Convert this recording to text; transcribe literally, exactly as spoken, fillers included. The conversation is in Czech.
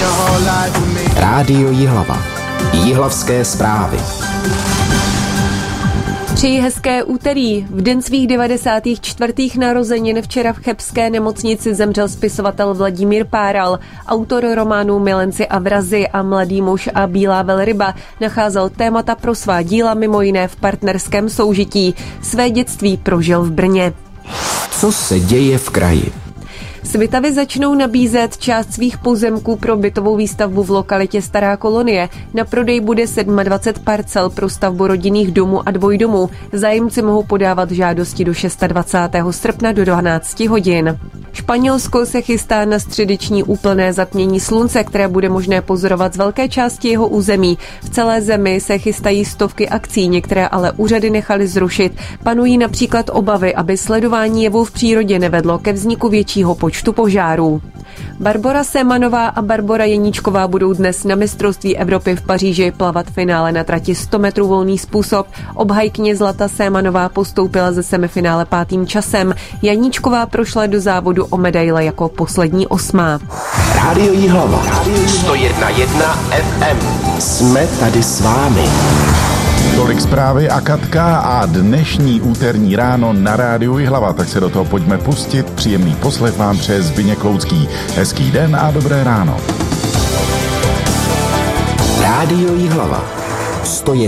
Rádio Jihlava. Jihlavské zprávy. Přeji hezké úterý. V den svých devadesátých čtvrtých narozenin včera v chebské nemocnici zemřel spisovatel Vladimír Páral. Autor románů Milenci a vrazi a Mladý muž a Bílá velryba nacházel témata pro svá díla mimo jiné v partnerském soužití. Své dětství prožil v Brně. Co se děje v kraji? Svitavy začnou nabízet část svých pozemků pro bytovou výstavbu v lokalitě Stará kolonie. Na prodej bude dvacet sedm parcel pro stavbu rodinných domů a dvojdomů. Zájemci mohou podávat žádosti do dvacátého šestého srpna do dvanácti hodin. Španělsko se chystá na středeční úplné zatmění slunce, které bude možné pozorovat z velké části jeho území. V celé zemi se chystají stovky akcí, některé ale úřady nechaly zrušit. Panují například obavy, aby sledování jevů v přírodě nevedlo ke vzniku většího počtu požárů. Barbora Semanová a Barbora Jeníčková budou dnes na mistrovství Evropy v Paříži plavat finále na trati sto metrů volný způsob. Obhajkyně zlata Semanová postoupila ze semifinále pátým časem. Janíčková prošla do závodu o medaile jako poslední osmá. Rádio Jihlava. sto jedna celá jedna ef em. Jsme tady s vámi. Tolik zprávy a Katka a dnešní úterní ráno na Rádiu Jihlava. Tak se do toho pojďme pustit. Příjemný poslech vám přeje Zbyněk Loucký. Hezký den a dobré ráno. Rádio Jihlava. sto jedna